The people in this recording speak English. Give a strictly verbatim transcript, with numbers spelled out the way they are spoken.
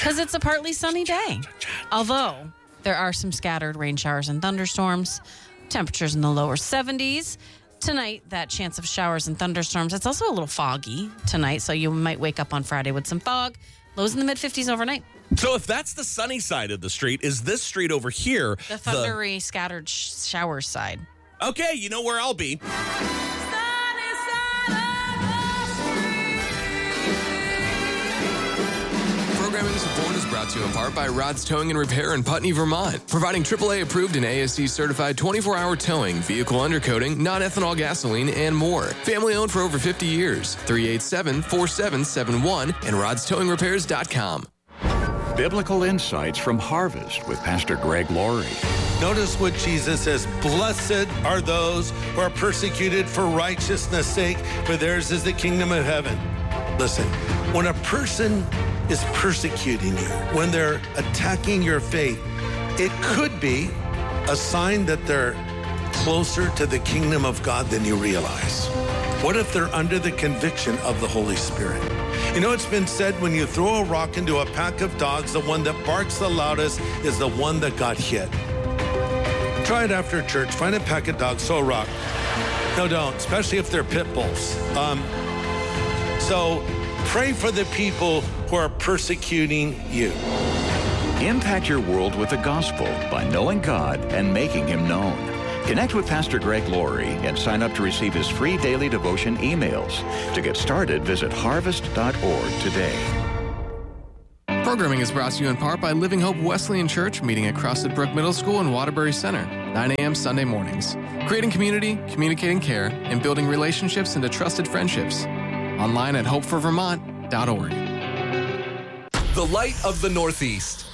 Because it's a partly sunny day. Although there are some scattered rain showers and thunderstorms. Temperatures in the lower seventies. Tonight, that chance of showers and thunderstorms. It's also a little foggy tonight, so you might wake up on Friday with some fog. Lows in the mid-fifties overnight. So if that's the sunny side of the street, is this street over here The thundery, the... scattered sh- shower side. Okay, you know where I'll be. Programming support is brought to you in part by Rod's Towing and Repair in Putney, Vermont, providing triple A approved and A S C certified twenty-four hour towing, vehicle undercoating, non-ethanol gasoline, and more. Family owned for over fifty years. three eight seven, four seven seven one and rods towing repairs dot com. Biblical insights from Harvest with Pastor Greg Laurie. Notice what Jesus says, blessed are those who are persecuted for righteousness' sake, for theirs is the kingdom of heaven. Listen, when a person is persecuting you, when they're attacking your faith, it could be a sign that they're closer to the kingdom of God than you realize. What if they're under the conviction of the Holy Spirit? You know, it's been said when you throw a rock into a pack of dogs, the one that barks the loudest is the one that got hit. Try it after church. Find a pack of dogs, throw a rock. No, don't, especially if they're pit bulls. Um, so pray for the people who are persecuting you. Impact your world with the gospel by knowing God and making Him known. Connect with Pastor Greg Laurie and sign up to receive his free daily devotion emails. To get started, visit harvest dot org today. Programming is brought to you in part by Living Hope Wesleyan Church, meeting at Crosted Brook Middle School in Waterbury Center, nine a.m. Sunday mornings. Creating community, communicating care, and building relationships into trusted friendships. Online at hope for vermont dot org. The light of the Northeast.